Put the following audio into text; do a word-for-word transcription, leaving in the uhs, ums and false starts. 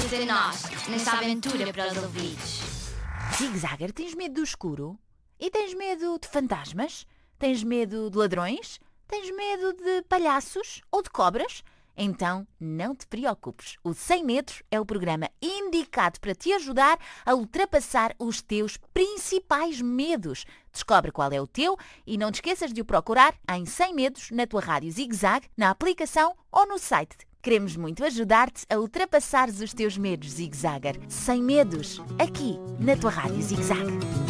junta a nós nesta aventura para os ouvidos. Zig-Zagger, tens medo do escuro? E tens medo de fantasmas? Tens medo de ladrões? Tens medo de palhaços ou de cobras? Então, não te preocupes. O cem metros é o programa indicado para te ajudar a ultrapassar os teus principais medos. Descobre qual é o teu e não te esqueças de o procurar em cem metros na tua rádio Zig-Zag, na aplicação ou no site. Queremos muito ajudar-te a ultrapassares os teus medos, Zig-Zagger. Sem medos, aqui na tua rádio Zig-Zag.